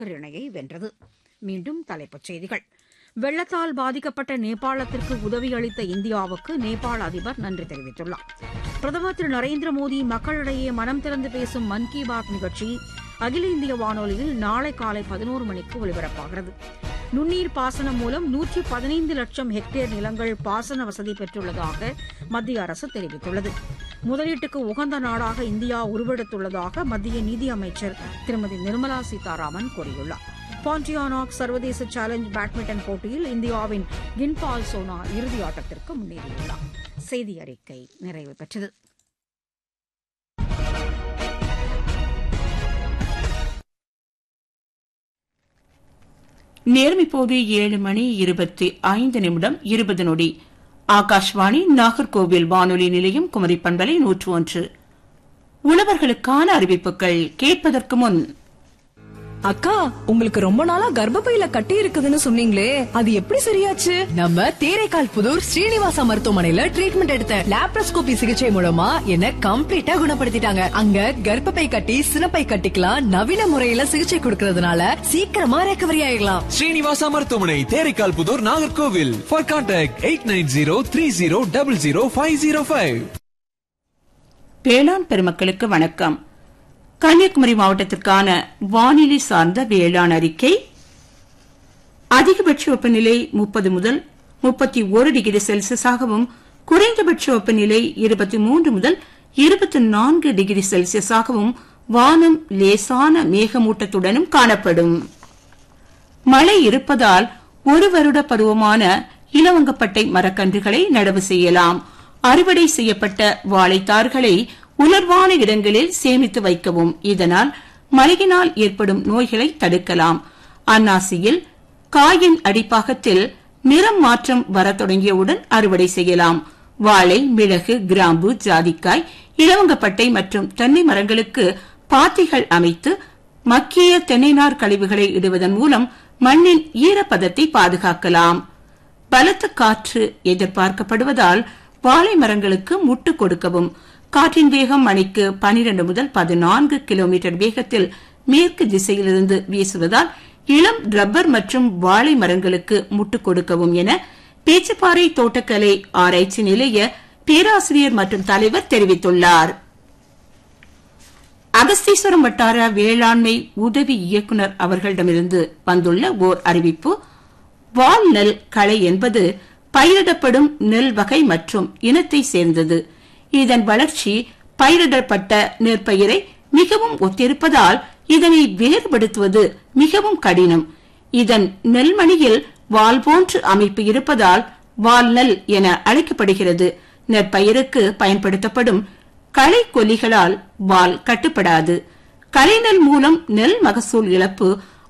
இணையை வென்றது. மீண்டும் தலைப்புச் செய்திகள். வெள்ளத்தால் பாதிக்கப்பட்ட நேபாளத்திற்கு உதவி அளித்த இந்தியாவுக்கு நேபாள அதிபர் நன்றி தெரிவித்துள்ளார். பிரதமர் திரு நரேந்திர மோடி மக்களிடையே மனம் திறந்து பேசும் மன் கி பாத் நிகழ்ச்சி அகில இந்திய வானொலியில் நாளை காலை 11 மணிக்கு ஒலிபரப்பாகிறது. நுண்ணீர் பாசனம் மூலம் 115 லட்சம் ஹெக்டேர் நிலங்கள் பாசன வசதி பெற்றுள்ளதாக மத்திய அரசு தெரிவித்துள்ளது. முதலீட்டுக்கு உகந்த நாடாக இந்தியா உருவெடுத்துள்ளதாக மத்திய நிதியமைச்சர் திருமதி நிர்மலா சீதாராமன் கூறியுள்ளார். பாண்டியானாக் சர்வதேச சேலஞ்ச் பேட்மிண்டன் போட்டியில் இந்தியாவின் கின்பால் சோனா இறுதி ஆட்டத்திற்கு முன்னேறியுள்ளார். செய்தி அறிக்கை நிறைவு பெற்றது. நேரம் இப்போது 7:25:20 ஆகாஷ்வாணி நாகர்கோவில் வானொலி நிலையம் குமரி பண்பலை 101. உழவர்களுக்கான அறிவிப்புகள் கேட்பதற்கு முன், அக்கா, உங்களுக்கு ரொம்ப நாளா கர்ப்பப்பையில கட்டி இருக்குதுன்னு சொன்னீங்களே, அது எப்படி சரியாச்சு? நம்ம தேரைக்கால் புதூர் ஸ்ரீனிவாசா மருத்துவமனையில ட்ரீட்மெண்ட் எடுத்தேன். லாப்ரோஸ்கோபி சிகிச்சை மூலமா என்ன கம்ப்ளீட்டா குணப்படுத்திட்டாங்க. அங்க கர்ப்பப்பை கட்டி சினப்பை கட்டிக்கலாம் நவீன முறையில சிகிச்சை கொடுக்கறதுனால சீக்கிரமா ரெக்கவரி ஆயிடலாம். ஸ்ரீனிவாசா மருத்துவமனை, தேரைக்கால் புதூர், நாகர்கோவில். For contact 8903000505. வேளாண் பெருமக்களுக்கு வணக்கம். கன்னியாகுமரி மாவட்டத்திற்கான வானிலை சார்ந்த வேளாண் அறிக்கை. அதிகபட்ச வெப்பநிலை 30 முதல் 31 டிகிரி செல்சியஸாகவும், குறைந்தபட்ச வெப்பநிலை 23 முதல் 24 டிகிரி செல்சியஸாகவும், வானம் லேசான மேகமூட்டத்துடனும் காணப்படும். மழை இருப்பதால் ஒரு வருட பருவமான இலவங்கப்பட்டை மரக்கன்றுகளை நடவு செய்யலாம். அறுவடை செய்யப்பட்ட வாழைத்தார்களை உலர்வான இடங்களில் சேமித்து வைக்கவும். இதனால் மழையினால் ஏற்படும் நோய்களை தடுக்கலாம். அன்னாசியில் காயின் அடிப்பாகத்தில் நிறம் மாற்றம் வர தொடங்கியவுடன் அறுவடை செய்யலாம். வாழை, மிளகு, கிராம்பு, ஜாதிக்காய், இலவங்கப்பட்டை மற்றும் தென்னை மரங்களுக்கு பாத்திகள் அமைத்து மக்கிய தென்னைநார் கழிவுகளை இடுவதன் மூலம் மண்ணின் ஈரப்பதத்தை பாதுகாக்கலாம். பலத்த காற்று எதிர்பார்க்கப்படுவதால் வாழை மரங்களுக்கு முட்டு கொடுக்கவும். காற்றின் வேகம் மணிக்கு 12 முதல் 14 கிலோமீட்டர் வேகத்தில் மேற்கு திசையிலிருந்து வீசுவதால் இளம் ரப்பர் மற்றும் வாழை மரங்களுக்கு முட்டு கொடுக்கவும் என பேச்சுப்பாறை தோட்டக்கலை ஆராய்ச்சி நிலைய பேராசிரியர் மற்றும் தலைவர் தெரிவித்துள்ளார். அகஸ்தீஸ்வரம் வட்டார வேளாண்மை உதவி இயக்குநர் அவர்களிடமிருந்து வந்துள்ள ஓர் அறிவிப்பு. வால் நெல் களை என்பது பயிரிடப்படும் நெல் வகை மற்றும் இனத்தை சேர்ந்தது. இதன் வளர்ச்சி பயிரிடப்பட்ட நெற்பயிரை மிகவும் ஒத்திருப்பதால் இதனை வேறுபடுத்துவது மிகவும் கடினம். இதன் நெல்மணியில் வால் போன்று அமைப்பு இருப்பதால் வால் நெல் என அழைக்கப்படுகிறது. நெற்பயிருக்கு பயன்படுத்தப்படும் களை கொல்லிகளால் வால் கட்டுப்படாது. களைநெல் மூலம் நெல் மகசூல் இழப்பு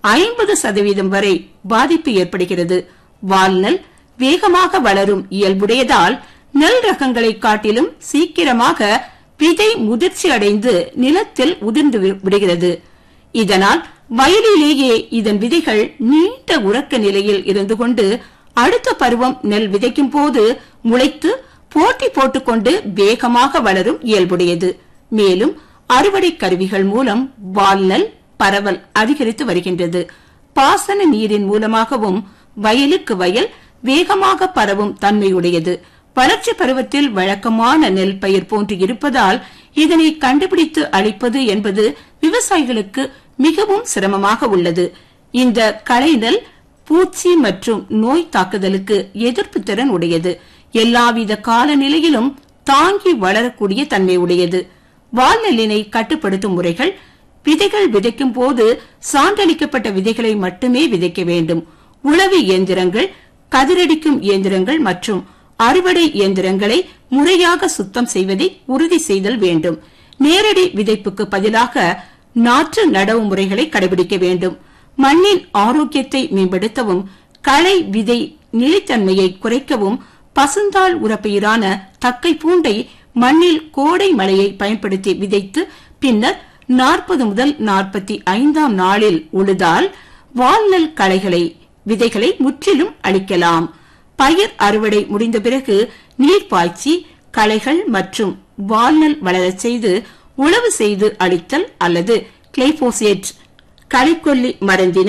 50% வரை பாதிப்பு ஏற்படுகிறது. வால் நெல் வேகமாக வளரும் இயல்புடையதால் நெல் ரகங்களை காட்டிலும் சீக்கிரமாக விதை முதிர்ச்சி அடைந்து நிலத்தில் உதிர்ந்து விடுகிறது. இதனால் வயலிலேயே இதன் விதைகள் நீண்ட உறக்க நிலையில் இருந்து கொண்டு அடுத்த பருவம் நெல் விதைக்கும் போது முளைத்து போட்டி போட்டுக்கொண்டு வேகமாக வளரும் இயல்புடையது. மேலும் அறுவடை கருவிகள் மூலம் வால் நெல் பரவல் அதிகரித்து வருகின்றது. பாசன நீரின் மூலமாகவும் வயலுக்கு வயல் வேகமாக பரவும் தன்மையுடையது. வளர்ச்சி பருவத்தில் வழக்கமான நெல் பயிர் போன்று இருப்பதால் இதனை கண்டுபிடித்து அளிப்பது என்பது விவசாயிகளுக்கு மிகவும் சிரமமாக உள்ளது. இந்த களை நெல் பூச்சி மற்றும் நோய் தாக்குதலுக்கு எதிர்ப்பு திறன் உடையது. எல்லாவித காலநிலையிலும் தாங்கி வளரக்கூடிய தன்மை உடையது. வால் நெல்லினை கட்டுப்படுத்தும் முறைகள்: விதைகள் விதைக்கும் போது சான்றளிக்கப்பட்ட விதைகளை மட்டுமே விதைக்க வேண்டும். உழவு இயந்திரங்கள், கதிரடிக்கும் இயந்திரங்கள் மற்றும் அறுவடை இயந்திரங்களை முறையாக சுத்தம் செய்வதை உறுதி செய்தல் வேண்டும். நேரடி விதைப்புக்கு பதிலாக நாற்று நடவு முறைகளை கடைபிடிக்க வேண்டும். மண்ணின் ஆரோக்கியத்தை மேம்படுத்தவும், களை விதை நிலைத்தன்மையை குறைக்கவும் பசுந்தாள் உரப்பயிரான தக்கை பூண்டை மண்ணில் கோடை மழையை பயன்படுத்தி விதைத்து பின்னர் 40 முதல் 45ஆம் நாளில் உழுதால் வால்நெல் விதைகளை முற்றிலும் அழிக்கலாம். பயிர் அறுவடை முடிந்த பிறகு நீர் பாய்ச்சி களைகள் மற்றும் வால்நெல் வளரச் செய்து உழவு செய்து அழித்தல் அல்லது கிளைபோசேட் களைக்கொல்லி மருந்தினை